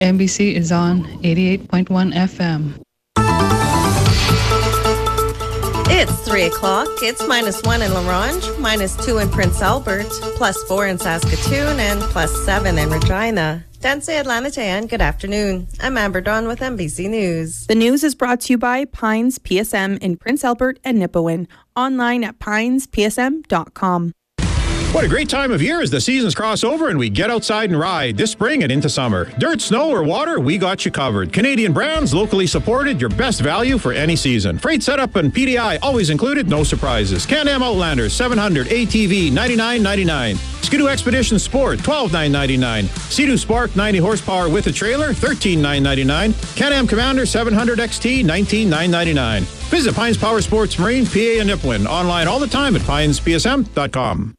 MBC is on 88.1 FM. It's 3 o'clock. It's -1 in La Ronge, -2 in Prince Albert, +4 in Saskatoon, and +7 in Regina. Danse Atlanta, good afternoon. I'm Amber Dawn with MBC News. The news is brought to you by Pines PSM in Prince Albert and Nipawin. Online at pinespsm.com. What a great time of year as the seasons cross over and we get outside and ride this spring and into summer. Dirt, snow, or water, we got you covered. Canadian brands, locally supported, your best value for any season. Freight setup and PDI always included, no surprises. Can-Am Outlander 700 ATV $99.99. Skidoo Expedition Sport $12,999. Sea-Doo Spark 90 horsepower with a trailer $13,999. Can-Am Commander 700 XT $19,999. Visit Pines Power Sports Marine, PA and Nipawin. Online all the time at pinespsm.com.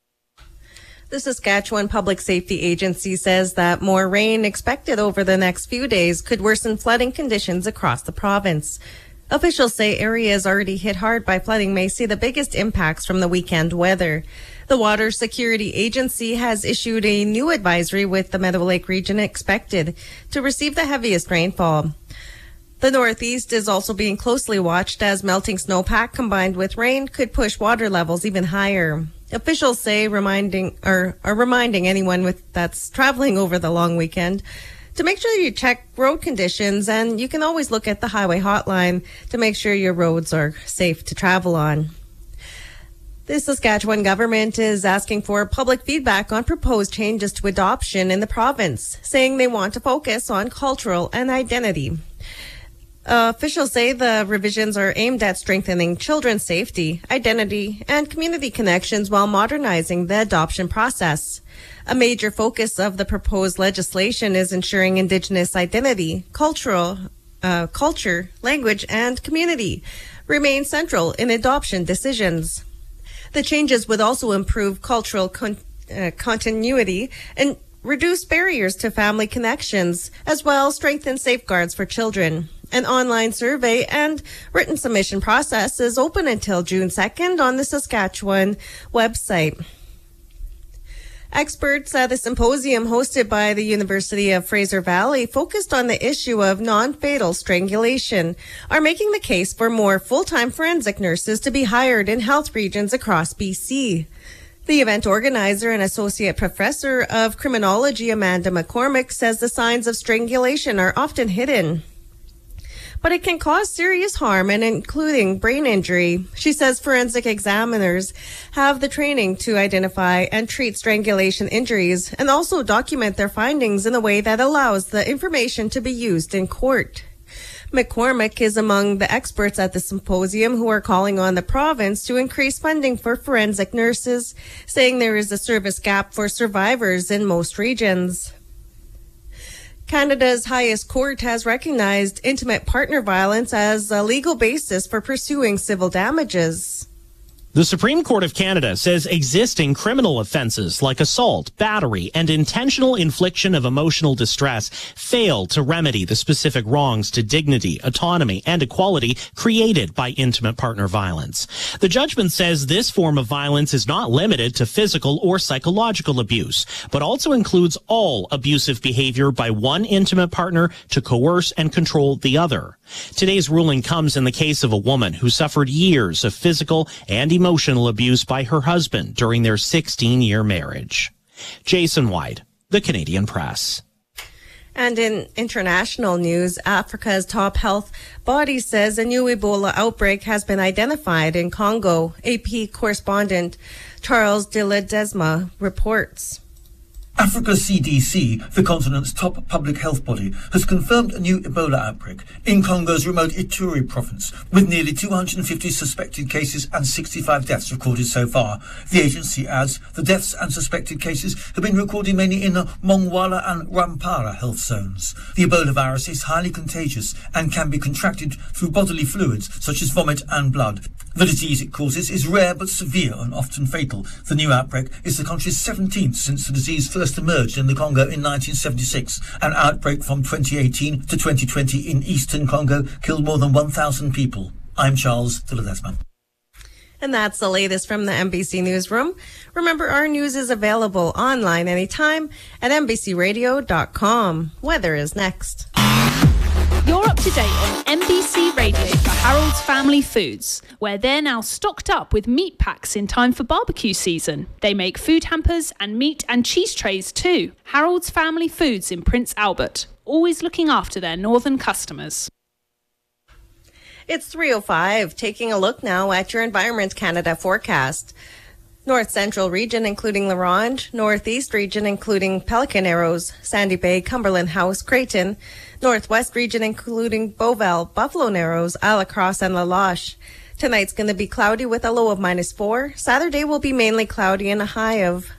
The Saskatchewan Public Safety Agency says that more rain expected over the next few days could worsen flooding conditions across the province. Officials say areas already hit hard by flooding may see the biggest impacts from the weekend weather. The Water Security Agency has issued a new advisory with the Meadow Lake region expected to receive the heaviest rainfall. The Northeast is also being closely watched as melting snowpack combined with rain could push water levels even higher. Officials say are reminding anyone that's traveling over the long weekend to make sure you check road conditions, and you can always look at the highway hotline to make sure your roads are safe to travel on. The Saskatchewan government is asking for public feedback on proposed changes to adoption in the province, saying they want to focus on cultural and identity. Officials say the revisions are aimed at strengthening children's safety, identity, and community connections while modernizing the adoption process. A major focus of the proposed legislation is ensuring Indigenous identity, culture, language, and community remain central in adoption decisions. The changes would also improve cultural continuity and reduce barriers to family connections, as well as strengthen safeguards for children. An online survey and written submission process is open until June 2nd on the Saskatchewan website. Experts at the symposium hosted by the University of Fraser Valley focused on the issue of non-fatal strangulation are making the case for more full-time forensic nurses to be hired in health regions across BC. The event organizer and associate professor of criminology, Amanda McCormick, says the signs of strangulation are often hidden, but it can cause serious harm, and including brain injury. She says forensic examiners have the training to identify and treat strangulation injuries and also document their findings in a way that allows the information to be used in court. McCormick is among the experts at the symposium who are calling on the province to increase funding for forensic nurses, saying there is a service gap for survivors in most regions. Canada's highest court has recognized intimate partner violence as a legal basis for pursuing civil damages. The Supreme Court of Canada says existing criminal offenses like assault, battery, and intentional infliction of emotional distress fail to remedy the specific wrongs to dignity, autonomy, and equality created by intimate partner violence. The judgment says this form of violence is not limited to physical or psychological abuse, but also includes all abusive behavior by one intimate partner to coerce and control the other. Today's ruling comes in the case of a woman who suffered years of physical and emotional abuse by her husband during their 16-year marriage. Jason White, The Canadian Press. And in international news, Africa's top health body says a new Ebola outbreak has been identified in Congo. AP correspondent Charles de Ledesma reports. Africa's CDC, the continent's top public health body, has confirmed a new Ebola outbreak in Congo's remote Ituri province, with nearly 250 suspected cases and 65 deaths recorded so far. The agency adds the deaths and suspected cases have been recorded mainly in the Mongwala and Rampara health zones. The Ebola virus is highly contagious and can be contracted through bodily fluids such as vomit and blood. The disease it causes is rare but severe and often fatal. The new outbreak is the country's 17th since the disease first emerged in the Congo in 1976. An outbreak from 2018 to 2020 in eastern Congo killed more than 1,000 people. I'm Charles de Ledesma. And that's the latest from the NBC Newsroom. Remember, our news is available online anytime at NBCRadio.com. Weather is next. You're up to date on NBC Radio for Harold's Family Foods, where they're now stocked up with meat packs in time for barbecue season. They make food hampers and meat and cheese trays too. Harold's Family Foods in Prince Albert, always looking after their northern customers. It's 3:05. Taking a look now at your Environment Canada forecast. North Central region, including La Ronge. Northeast region, including Pelican Arrows, Sandy Bay, Cumberland House, Creighton. Northwest region, including Beauval, Buffalo Narrows, Alacrosse, and La Loche. Tonight's going to be cloudy with a low of -4. Saturday will be mainly cloudy and a high of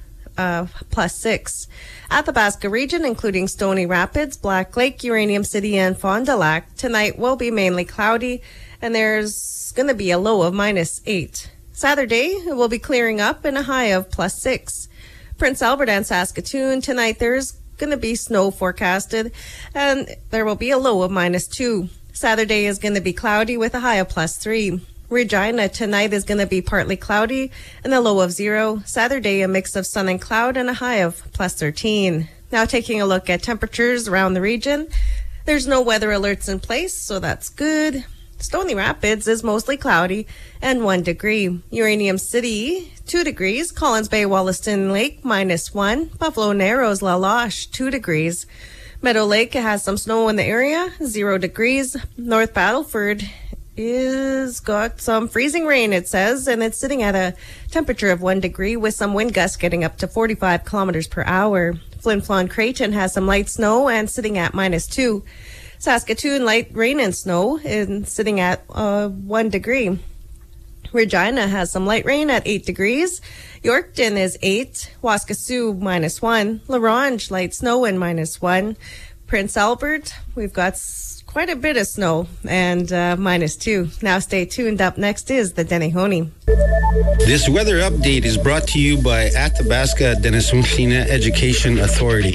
+6. Athabasca region, including Stony Rapids, Black Lake, Uranium City, and Fond du Lac. Tonight will be mainly cloudy, and there's going to be a low of -8. Saturday, it will be clearing up and a high of +6. Prince Albert and Saskatoon, tonight there's going to be snow forecasted, and there will be a low of -2. Saturday is going to be cloudy with a high of +3. Regina tonight is going to be partly cloudy and a low of 0. Saturday, a mix of sun and cloud and a high of +13. Now taking a look at temperatures around the region. There's no weather alerts in place, so that's good. Stony Rapids is mostly cloudy and 1 degree. Uranium City, 2 degrees. Collins Bay, Wollaston Lake, -1. Buffalo Narrows, La Loche, 2 degrees. Meadow Lake has some snow in the area, 0 degrees. North Battleford is got some freezing rain, it says, and it's sitting at a temperature of 1 degree with some wind gusts getting up to 45 kilometers per hour. Flin Flon Creighton has some light snow and sitting at -2. Saskatoon, light rain and snow and sitting at 1 degree. Regina has some light rain at 8 degrees. Yorkton is 8. Waskesiu, -1. La Ronge, light snow and -1. Prince Albert, we've got quite a bit of snow and -2. Now stay tuned. Up next is the Denihoni. This weather update is brought to you by Athabasca Denisumklina Education Authority.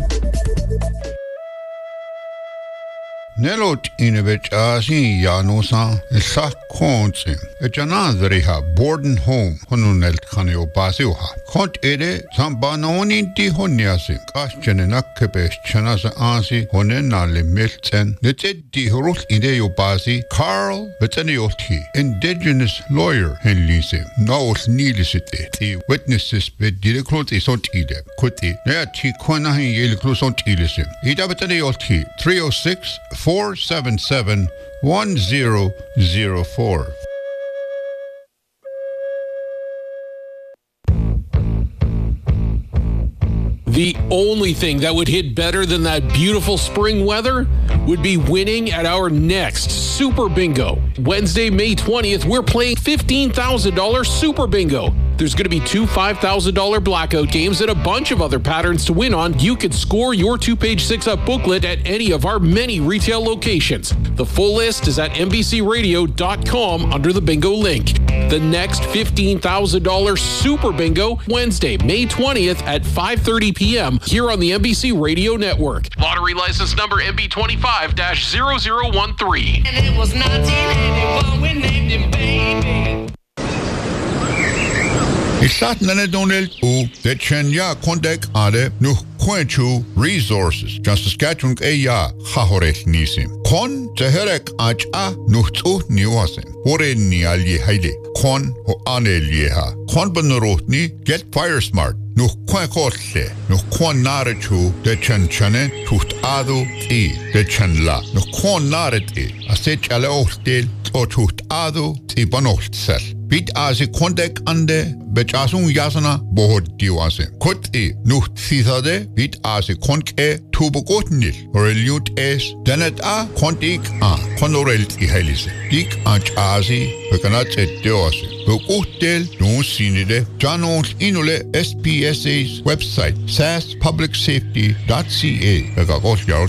Nelot inebechaasin yanusa sa konsim. Echanazriha Borden home honunelt kanio basiuha. Kont ere zambanoninti honyasim. Kaschenena kebes chanasa ansi honenale milten. Netedi horus ideo basi Carl Betanioti, indigenous lawyer henlisim. Naos nilisite. The witnesses be directly isont ide. Kuti. Neati konahin yeliklusont ilisim. Ida Betanioti 306 477-1004. The only thing that would hit better than that beautiful spring weather would be winning at our next Super Bingo. Wednesday, May 20th, we're playing $15,000 Super Bingo. There's going to be 2 $5,000 blackout games and a bunch of other patterns to win on. You can score your 2-page 6-up booklet at any of our many retail locations. The full list is at NBCRadio.com under the bingo link. The next $15,000 Super Bingo, Wednesday, May 20th at 5:30 p.m. here on the NBC Radio Network. Lottery license number MB25-0013. And it was 1981 we named him Baby. Isat nanedonel u de chenya kontek ade nu Quenchu Resources. Just Saskatchewan eya hahoret nisim. Kon teherek acha nuhtu niwasim. Hore ni alye haide. Kon ho anelyeha. Kon benrotni get fire smart. Nu kwekotle. Nu kon narechu de chanchane tuht adu ti de chanla. Nu kon naret asech ale ohtel o tuht adu ti banohtsel. Bit asi kontek ande bechasun yasana bohot diwase. Kuti nuht thithade bit asi konke tubokotnil. Oreliut es denet a kontik a konorelt I helise. Dik ach asi bekanat et deose. Bekotel non sinide janons inule SPSA's website saspublicsafety.ca. Bekakos yarot